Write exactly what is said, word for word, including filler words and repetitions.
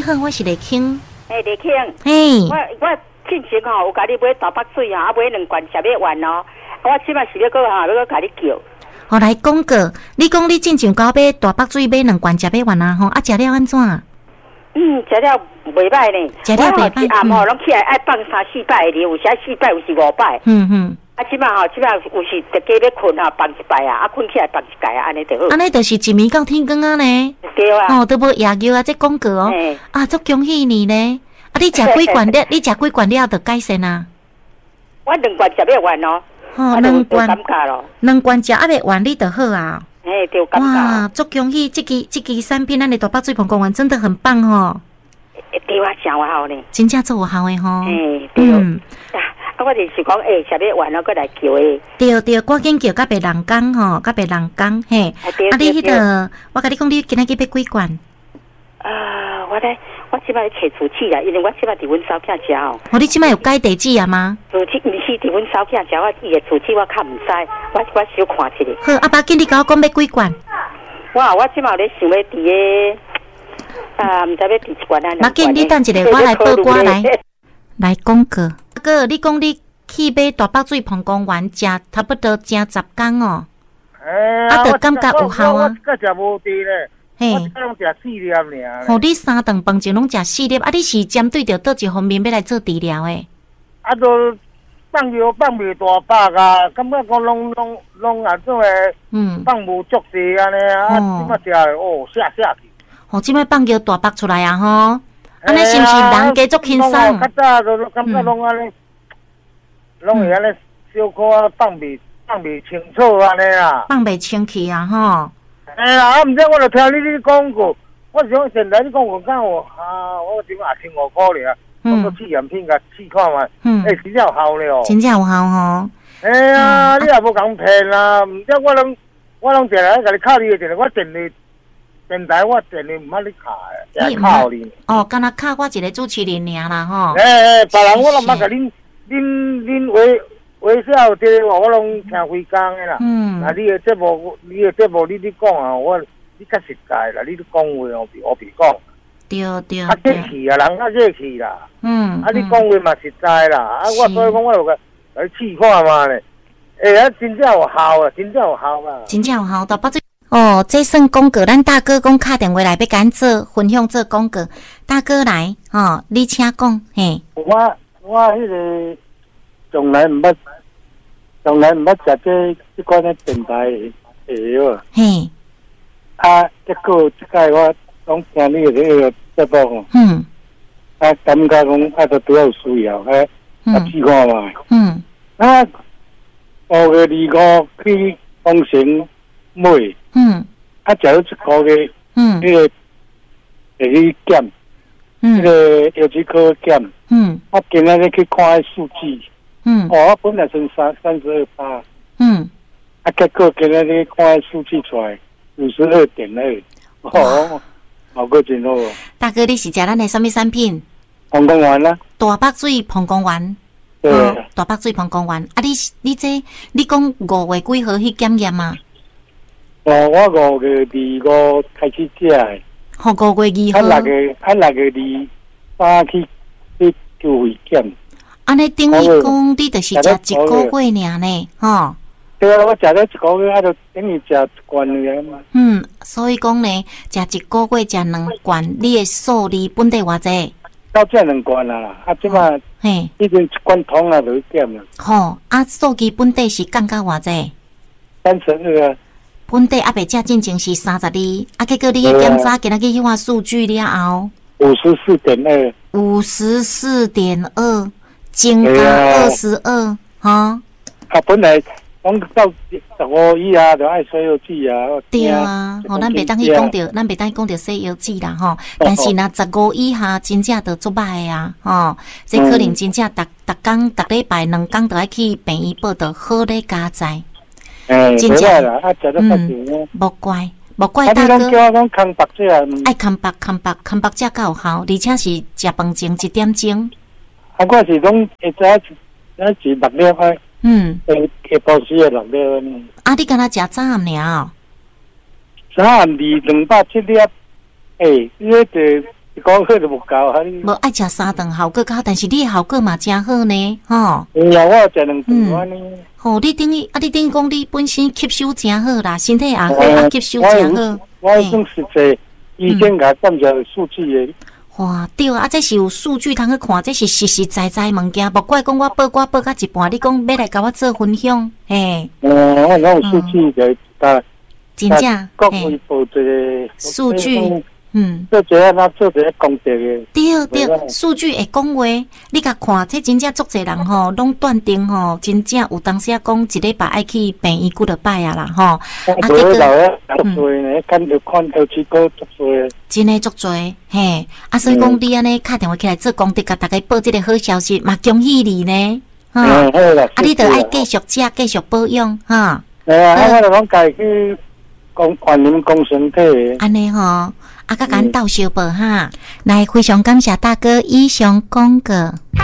好，我是李庆。 诶，李庆。 嘿。 我我进前吼有甲你买大北水吼，啊买两罐十一万哦。我即摆是要搁哈，要搁甲你叫。 好来讲个，你讲你进前搞买大北水买两罐十一万啊吼，啊食了安怎？ 嗯，食了袂歹呢。 食了袂歹。 一暗吼，拢起来爱放三四摆的，有时四摆，有时五摆。 嗯嗯。 啊，即摆吼，即摆有时逐家要困啊，放一摆啊，啊困起来放一摆啊，安尼就好。 安尼就是一暝到天光啊呢。 对啊。 哦，都无夜叫啊，这广告哦。啊，足恭喜你呢！啊，你食几罐了？你食几罐了就改善啊。 我两罐十一万哦。 哦，两罐。两罐食啊袂完，你就好啊。 嘿，就感觉。 哇，足恭喜！这支这支产品，咱的大北水澎公园真的很棒哦。 对我真有效呢。 真正做有效的吼。 嘿，对。嗯。啊，我就是讲，诶，十一万我过来叫诶。 对对，赶紧叫，甲别人讲吼，甲别人讲嘿。啊，你迄个，我甲你讲，你今仔日要几罐？ 啊，我咧，我即摆咧找厝址啦，因为我即摆伫阮嫂囝食哦。 哦，你即摆有改地址啊吗？ 厝址毋是伫阮嫂囝食，我伊个厝址我较毋知，我我小看一下。 好，阿爸，今你甲我讲要几罐？ 我我即摆咧想要伫个，啊，毋知要伫一罐啊。 马紧，你等一下，我来报歌来。来讲个，哥，你讲你去买大北水澎公园，食差不多正十工哦。 诶， 啊，就感觉有效啊。 我我食无地咧， 嘿， 我只拢食四粒尔。 吼，你三顿饭前拢食四粒，啊，你是针对着倒一方面要来做治疗诶？ 啊，都放药放袂大百啊，感觉讲拢拢拢啊种诶，嗯，放无足济安尼啊，即摆食哦，下下去。 吼，即摆放药大北出来啊吼。安尼是毋是人家足轻松？ 较早都感觉拢安尼，拢会安尼小可啊放袂放袂清楚安尼啊。 放袂清气啊吼。 哎呀，啊，毋知我著听你你讲过，我想现在你讲我讲我啊，我只啊千五箍尔，我个试验品甲试看嘛，哎，真正有效了哦。 真正有效吼。 哎呀，你也无讲骗啦，毋知我拢我拢定来甲你敲你个电话，我电你。电台我电你唔捌你卡诶，只靠你。 哦，敢若卡我一个主持人尔啦吼。 诶诶，别人我拢捌甲恁恁恁微微笑这话，我拢听回讲诶啦。嗯。啊，你诶节目，你诶节目，你你讲啊，我你较实在啦，你你讲话我比我比讲。 对对。 啊，热气啊，人较热气啦。 嗯。 啊，你讲话嘛实在啦，啊，我所以讲我就甲来试看嘛咧。诶，啊，真正有效啊，真正有效啊。 真正有效，大把这。哦，这算广告，咱大哥讲打电话来要甲咱做分享做广告，大哥来，吼、哦，你请讲，嘿。 我我迄个从来毋捌，从来毋捌食这这款的电台的药。 嘿。 啊，结果即摆我拢听你的迄个节目，嗯，啊，感觉讲啊，都比较有需要，哎，啊，试看嘛。嗯。啊，五月二五去丰城买。嗯，啊，食咗一个月，嗯，迄个会去检，嗯，迄个药剂科检，嗯，啊，今仔日去看迄数据，嗯，哦，我本来剩三三十二趴，嗯，啊，结果今仔日看数据出来五十二点二，哦，效果真好。 大哥，你是食咱的什么产品？ 澎公园啦， 大北水澎公园， 对， 哦、大北水澎公园。啊，你你这你讲五月几号去检验啊？ 哦，我五月二五开始食的。 好，五月二号。 啊，六月啊，六月二三去去就会检。 安尼等于讲，你就是食一个月尔呢，吼。 对啊，我食了一个月，啊，就等于食一罐尔嘛。 嗯，所以讲呢，食一个月食两罐，你的数字本地偌济？ 到这两罐啦，啊，即马嘿，已经一罐桶啊，就去检啦。 吼，啊，数据本地是降到偌济？ 三十二啊。 本地阿伯食进前是三十二，啊，结果你去检查，今仔日去看数据了后， 五十四点二， 五十四点二，增加二十二，哈。 啊，本来讲到十五以下就爱洗药剂啊。 对啊，吼，咱袂当去讲着，咱袂当去讲着洗药剂啦，吼。但是若十五以下，真正着足歹的啊，吼。这可能真正逐逐工、逐礼拜两工都爱去病院报道，好咧加载。 真正啦，啊，食得较少。 莫怪，莫怪大哥。 啊，你叫我讲空白者啊？ 爱空白，空白，空白者较有效，而且是食饭前一点钟。 啊，我是讲会早早是六粒啊。嗯。下下晡时的六粒。 啊，你敢若食早暗尔哦？ 早暗二两百七粒，诶，迄个一个月都无够，哈你。 无爱食三顿效果较，但是你的效果嘛真好呢，吼。 有啦，我食两顿安尼。 吼，你等于啊，你等于讲你本身吸收真好啦，身体也好，啊吸收真好。 我算实际，医生甲占着数据的。 哇，对啊，这是有数据通去看，这是实实在在物件，无怪讲我报我报到一半，你讲要来甲我做分享，嘿。 哦，我有数据的，啊， 真正， 各位报这个数据。嗯， 做这那做这功德的， 对对，数据会讲话，你甲看，这真正足侪人吼，拢断定吼，真正有当时啊讲一礼拜爱去病院几落摆啊啦吼。啊， 这个足侪呢，看到看到几个足侪， 真诶足侪，嘿，啊，所以讲你安尼打电话起来做功德，甲大家报这个好消息，嘛恭喜你呢，哈。啊，你着爱继续食，继续保养，哈。 哎呀，我着讲家去讲全民讲身体， 安尼吼。啊，甲咱斗相报哈，来非常感谢大哥以上讲过。